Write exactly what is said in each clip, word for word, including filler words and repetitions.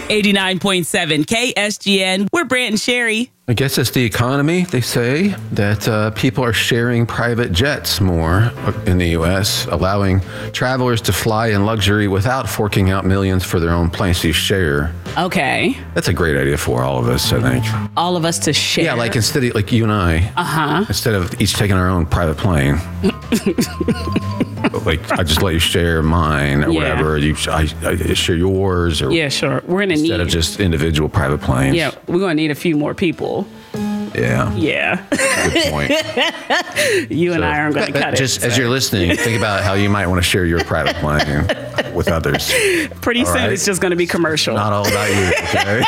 eighty-nine point seven K S G N. We're Brant and Sherry. I guess it's the economy. They say that uh, people are sharing private jets more in the U S, allowing travelers to fly in luxury without forking out millions for their own planes to share. Okay. That's a great idea for all of us, I think. All of us to share. Yeah, like instead of like you and I. Uh-huh. Instead of each taking our own private plane. Like, I just let you share mine or Yeah. whatever. You, I, I share yours. Or Yeah, sure. We're going to need... Instead of just individual private planes. Yeah, we're going to need a few more people. Yeah. Yeah. Good point. You So, and I aren't going to cut just it. as you're listening, think about how you might want to share your private plane with others. Pretty All soon right? it's just going to be commercial. Not all about you, okay?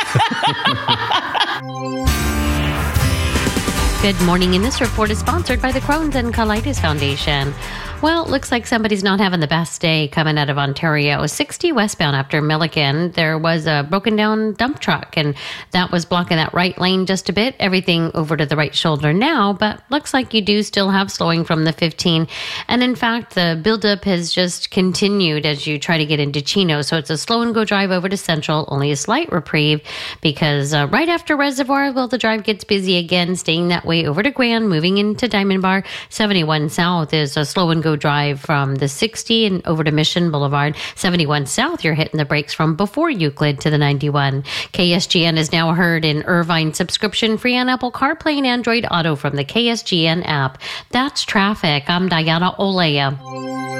Good morning, and this report is sponsored by the Crohn's and Colitis Foundation. Well, it looks like somebody's not having the best day coming out of Ontario. sixty westbound after Milliken, there was a broken down dump truck, and that was blocking that right lane just a bit. Everything over to the right shoulder now, but looks like you do still have slowing from the fifteen. And in fact, the buildup has just continued as you try to get into Chino. So it's a slow and go drive over to Central, only a slight reprieve because uh, right after Reservoir, well, the drive gets busy again, staying that way over to Grand, moving into Diamond Bar. seventy-one South is a slow and go drive from the sixty and over to Mission Boulevard. seventy-one South, you're hitting the brakes from before Euclid to the ninety-one. K S G N is now heard in Irvine, subscription free on Apple CarPlay and Android Auto from the K S G N app. That's traffic. I'm Diana Olea.